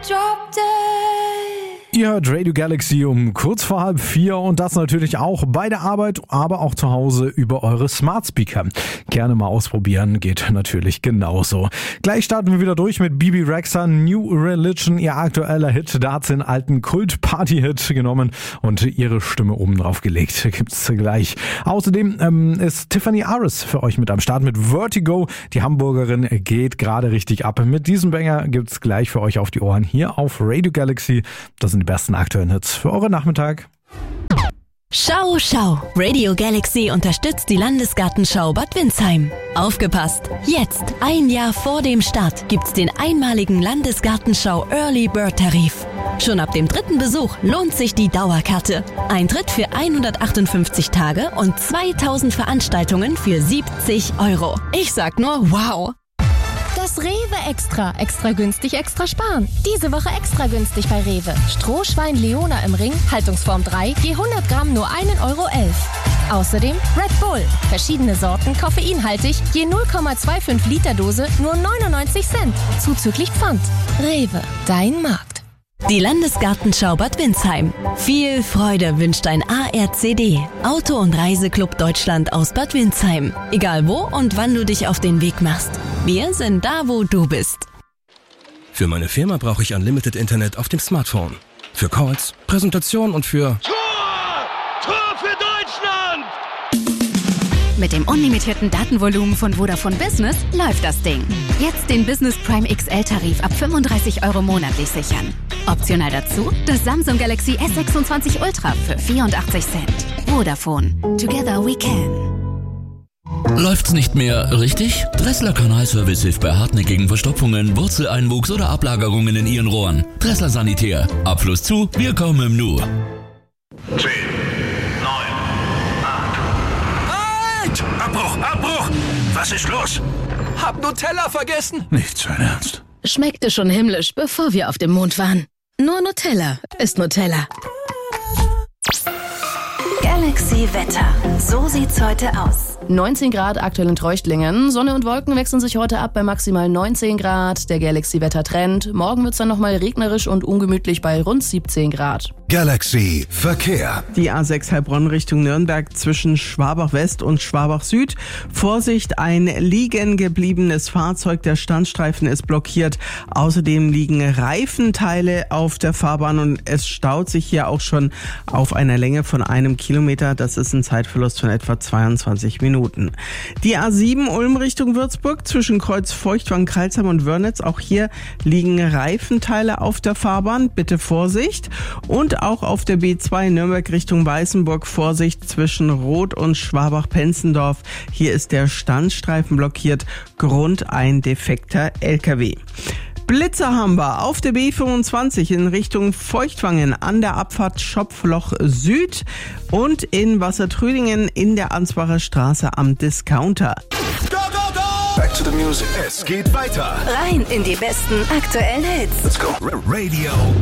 drop dead. Ihr hört Radio Galaxy um kurz vor 3:30 und das natürlich auch bei der Arbeit, aber auch zu Hause über eure Smart Speaker. Gerne mal ausprobieren, geht natürlich genauso. Gleich starten wir wieder durch mit Bibi Rexha, New Religion, ihr aktueller Hit. Da hat sie einen alten Kult-Party-Hit genommen und ihre Stimme oben drauf gelegt. Gibt's gleich. Außerdem ist Tiffany Aris für euch mit am Start mit Vertigo. Die Hamburgerin geht gerade richtig ab. Mit diesem Banger gibt's gleich für euch auf die Ohren hier auf Radio Galaxy. Das sind die besten aktuellen Hits für euren Nachmittag. Schau, schau! Radio Galaxy unterstützt die Landesgartenschau Bad Windsheim. Aufgepasst! Jetzt, ein Jahr vor dem Start, gibt's den einmaligen Landesgartenschau Early Bird Tarif. Schon ab dem 3. Besuch lohnt sich die Dauerkarte. Eintritt für 158 Tage und 2000 Veranstaltungen für 70 €. Ich sag nur wow! Das Rewe Extra. Extra günstig, extra sparen. Diese Woche extra günstig bei Rewe. Strohschwein Leona im Ring, Haltungsform 3, je 100 Gramm nur 1,11 €. Außerdem Red Bull. Verschiedene Sorten, koffeinhaltig, je 0,25 Liter Dose nur 99 Cent. Zuzüglich Pfand. Rewe, dein Markt. Die Landesgartenschau Bad Windsheim. Viel Freude wünscht ein ARCD, Auto- und Reiseclub Deutschland aus Bad Windsheim. Egal wo und wann du dich auf den Weg machst. Wir sind da, wo du bist. Für meine Firma brauche ich Unlimited Internet auf dem Smartphone. Für Calls, Präsentationen und für... Tor für Deutschland! Mit dem unlimitierten Datenvolumen von Vodafone Business läuft das Ding. Jetzt den Business Prime XL-Tarif ab 35 € monatlich sichern. Optional dazu das Samsung Galaxy S26 Ultra für 84 Cent. Vodafone. Together we can. Läuft's nicht mehr richtig? Dressler Kanalservice hilft bei hartnäckigen Verstopfungen, Wurzeleinwuchs oder Ablagerungen in Ihren Rohren. Dressler Sanitär. Abfluss zu, wir kommen im Nu. 10, 9, 8. Halt! Abbruch! Was ist los? Hab Nutella vergessen. Nicht sein Ernst. Schmeckte schon himmlisch, bevor wir auf dem Mond waren. Nur Nutella ist Nutella. Galaxy Wetter. So sieht's heute aus. 19 Grad aktuell in Treuchtlingen. Sonne und Wolken wechseln sich heute ab bei maximal 19 Grad. Der Galaxy-Wetter-Trend. Morgen wird's dann nochmal regnerisch und ungemütlich bei rund 17 Grad. Galaxy Verkehr. Die A6 Heilbronn Richtung Nürnberg zwischen Schwabach West und Schwabach Süd. Vorsicht, ein liegen gebliebenes Fahrzeug. Der Standstreifen ist blockiert. Außerdem liegen Reifenteile auf der Fahrbahn und es staut sich hier auch schon auf einer Länge von 1 Kilometer. Das ist ein Zeitverlust von etwa 22 Minuten. Die A7 Ulm Richtung Würzburg zwischen Kreuz Feuchtwangen, Crailsheim und Wörnitz. Auch hier liegen Reifenteile auf der Fahrbahn. Bitte Vorsicht. Und auch auf der B2 Nürnberg Richtung Weißenburg Vorsicht zwischen Roth und Schwabach-Penzendorf. Hier ist der Standstreifen blockiert. Grund ein defekter LKW. Blitzer haben wir auf der B25 in Richtung Feuchtwangen an der Abfahrt Schopfloch Süd und in Wassertrüdingen in der Ansbacher Straße am Discounter. Go, go, go! Back to the music. Es geht weiter. Rein in die besten aktuellen Hits. Let's go. Radio